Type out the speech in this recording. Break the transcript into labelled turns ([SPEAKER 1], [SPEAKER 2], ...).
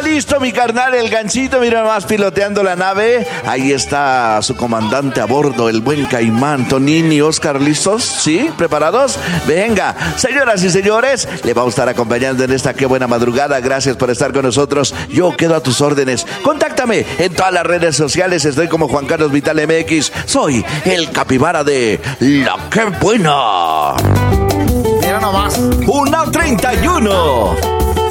[SPEAKER 1] listo, mi carnal, el Gancito, mira más piloteando la nave. Ahí está su comandante a bordo, el buen Caimán. Tonini, Oscar, ¿listos? ¿Sí? ¿Preparados? Venga, señoras y señores, le vamos a estar acompañando en esta qué buena madrugada. Gracias por estar con nosotros. Yo quedo a tus órdenes. Contáctame en todas las redes sociales. Estoy como Juan Carlos Vital MX. Soy el capibara de La Qué Buena.
[SPEAKER 2] Mira nomás.
[SPEAKER 1] 1:31.